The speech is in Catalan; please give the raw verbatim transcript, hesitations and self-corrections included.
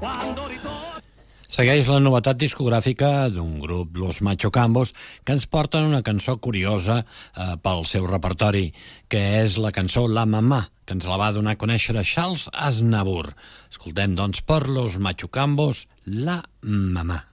Segueix la novetat discogràfica d'un grup, Los Macho Cambos, que ens porten una cançó curiosa eh, pel seu repertori, que és la cançó La Mamà, que ens la va donar a conèixer a Charles Aznavour. Escoltem, doncs, per Los Macho Cambos, La Mamà.